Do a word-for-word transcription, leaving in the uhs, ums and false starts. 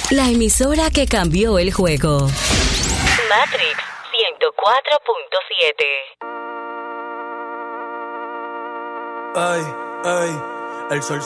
La emisora que cambió el juego. Matrix ciento cuatro punto siete. Ay, ay, el sol